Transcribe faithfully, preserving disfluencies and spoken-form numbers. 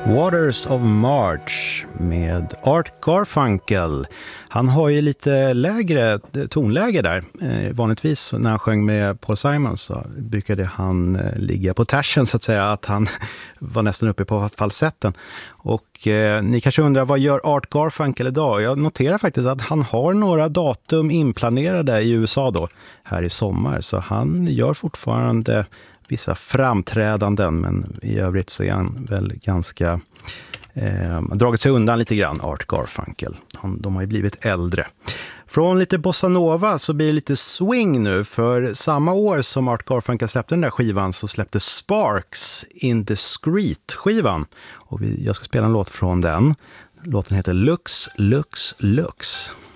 Waters of March med Art Garfunkel. Han har ju lite lägre tonläge där. Eh, vanligtvis när han sjöng med Paul Simon så brukade han eh, ligga på tersen så att säga, att han var nästan uppe på falsetten. Och eh, ni kanske undrar, vad gör Art Garfunkel idag? Jag noterar faktiskt att han har några datum inplanerade i U S A då, här i sommar. Så han gör fortfarande vissa framträdanden, men i övrigt så är han väl ganska eh, dragit sig undan lite grann, Art Garfunkel. Han, de har ju blivit äldre. Från lite bossa nova så blir det lite swing nu, för samma år som Art Garfunkel släppte den där skivan så släppte Sparks Indiscreet-skivan. Och vi, jag ska spela en låt från den. Låten heter Lux, Lux, Lux.